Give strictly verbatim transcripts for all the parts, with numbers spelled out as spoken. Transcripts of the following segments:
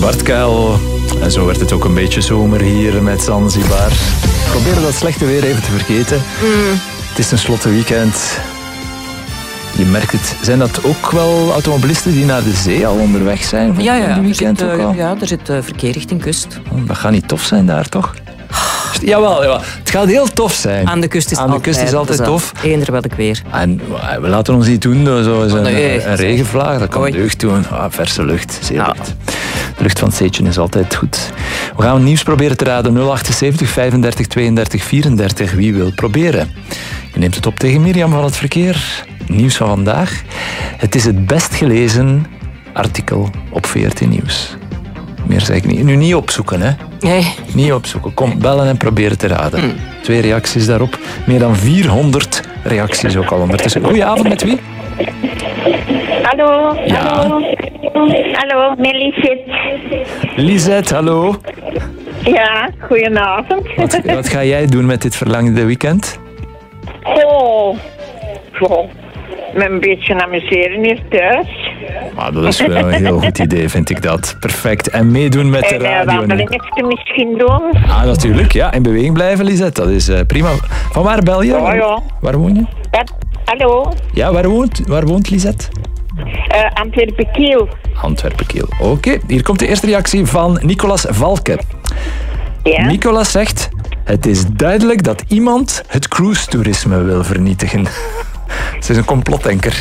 Bart Kuil. En zo werd het ook een beetje zomer hier met Zanzibar. Probeer dat slechte weer even te vergeten. Mm. Het is tenslotte weekend. Je merkt het. Zijn dat ook wel automobilisten die naar de zee al onderweg zijn? Ja, ja, de weekend er zit, ook al? uh, ja, er zit uh, verkeer richting kust. Oh, dat gaat niet tof zijn daar, toch? Jawel, jawel, het gaat heel tof zijn. Aan de kust is Aan de altijd, kust is altijd dus, tof. Eender welk weer. En we laten ons niet doen door zo'n Oh, nee. een regenvlaag. Dat kan Oei. deugd doen. Ah, verse lucht, zeer Ja. goed. De lucht van het zeetje is altijd goed. We gaan nieuws proberen te raden. nul achtenzeventig, vijfendertig, tweeëndertig, vierendertig. Wie wil proberen? Je neemt het op tegen Mirjam van het verkeer. Nieuws van vandaag. Het is het best gelezen artikel op V R T Nieuws. Meer zeg ik niet. Nu niet opzoeken, hè. Nee. Niet opzoeken. Kom, bellen en proberen te raden. Mm. Twee reacties daarop. Meer dan vierhonderd reacties ook al ondertussen. Goedenavond, met wie? Hallo. Ja. Hallo. Hallo, met Lisette. Lisette, hallo. Ja, goedenavond. Wat, wat ga jij doen met dit verlangde weekend? Oh. Goh. Me een beetje amuseren hier thuis. Ah, dat is wel een heel goed idee, vind ik dat. Perfect. En meedoen met de En uh, radio. wandelingetje misschien doen. Ah, natuurlijk. Ja, in beweging blijven, Lisette. Dat is uh, prima. Van waar bel je? Ja, ja. Waar woon je? Ja, hallo. Ja, waar woont, waar woont Lisette? Uh, Antwerpen-Kiel. Antwerpen-Kiel. Oké, okay. Hier komt de eerste reactie van Nicolas Valke. Ja? Nicolas zegt: het is duidelijk dat iemand het cruise-toerisme wil vernietigen. Ze is een complotdenker.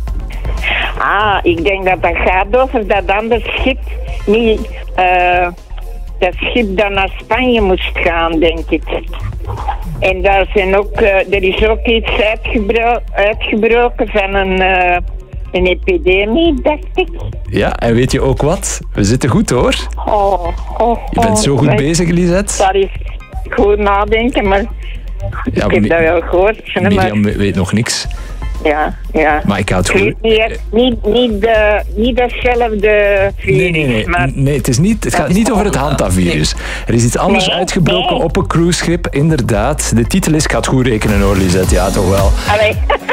Ah, ik denk dat dat gaat over dat andere schip. Niet, uh, dat schip dat naar Spanje moest gaan, denk ik. En daar zijn ook, uh, er is ook iets uitgebro- uitgebroken van een, uh, een epidemie, dacht ik. Ja, en weet je ook wat? We zitten goed, hoor. Oh, oh, Je bent zo goed oh, bezig, Lisette. Dat is goed nadenken, maar Ja, ik heb Mi- dat wel gehoord. hè, maar, Mirjam weet nog niks. ja, ja. Maar ik ga het Ik goed... weet niet, niet, niet, de, niet datzelfde virus, Nee, nee, nee. maar... nee het, is niet, het gaat niet over het Hanta-virus. Er is iets anders Nee, uitgebroken nee. op een cruiseschip, inderdaad. De titel is... Ik ga het goed rekenen, hoor, Lisette. Ja, toch wel. Allee.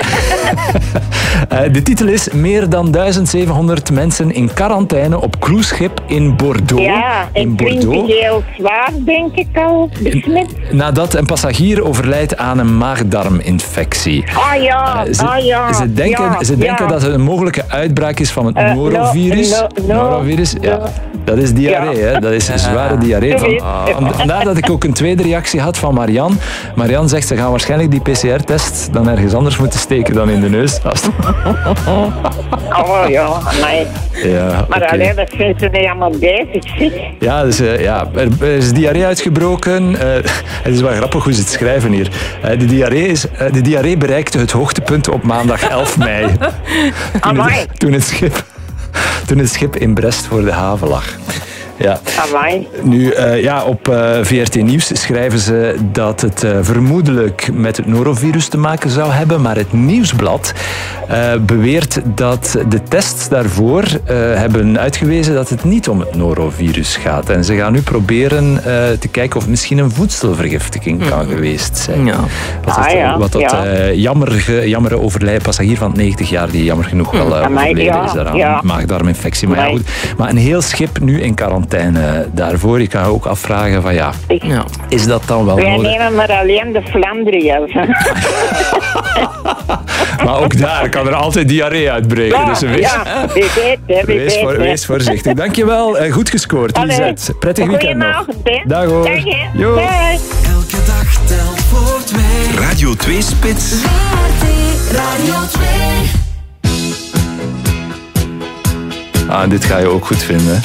Uh, de titel is meer dan duizend zevenhonderd mensen in quarantaine op cruiseschip in Bordeaux. Ja, in en twintig Bordeaux. heel zwaar, denk ik al, besmet. Nadat een passagier overlijdt aan een maagdarminfectie. Ah ja, Uh, ze, ah ja. ze denken, ja, ze denken ja. dat het een mogelijke uitbraak is van het Eh, norovirus. no- no- no- norovirus, ja. Dat is diarree, Ja. hè. Dat is zware diarree. Ik Van, weet. van- vandaar dat ik ook een tweede reactie had van Marianne. Marianne zegt, ze gaan waarschijnlijk die P C R-test dan ergens anders moeten steken dan in de neus. Oh ja, nee. Ja, Maar oké. alleen, dat zijn ze niet allemaal bezig, zeg. Ja, dus, uh, ja, er, er is diarree uitgebroken. Uh, het is wel grappig hoe ze het schrijven hier. Uh, de, diarree is, uh, de diarree bereikte het hoogtepunt op maandag elf mei. toen, Amai. het, toen, het schip, toen het schip in Brest voor de haven lag. Ja. Amai. Nu, uh, ja, op uh, V R T Nieuws schrijven ze dat het uh, vermoedelijk met het norovirus te maken zou hebben, maar het Nieuwsblad uh, beweert dat de tests daarvoor uh, hebben uitgewezen dat het niet om het norovirus gaat. En ze gaan nu proberen uh, te kijken of het misschien een voedselvergiftiging kan geweest zijn. Ja. Wat Ah, dat, ja. wat dat Ja. uh, jammerige, jammere overlijden, passagier van negentig jaar die jammer genoeg wel uh, Amai, overleden ja, is daaraan. ja. Maagdarminfectie. Maar, ja, Amai. goed. Maar een heel schip nu in quarantaine daarvoor. Je kan je ook afvragen van ja, Ja. is dat dan wel Wij nodig? nemen maar alleen de Flandriërs. hè. Maar ook daar kan er altijd diarree uitbreken. Ja, dus wees, ja, wie weet, hè, wie wees, weet. voor, hè. wees voorzichtig. Dankjewel. Uh, goed gescoord, Allee. Lisette. Prettig weekend nog. Goedenavond, hè. Dag hoor. Dag, hè. Jo. Dag. Elke dag telt voor twee. Radio twee Spits. Radio twee. Ah, dit ga je ook goed vinden.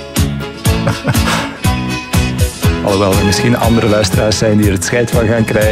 Alhoewel er misschien andere luisteraars zijn die er het scheid van gaan krijgen.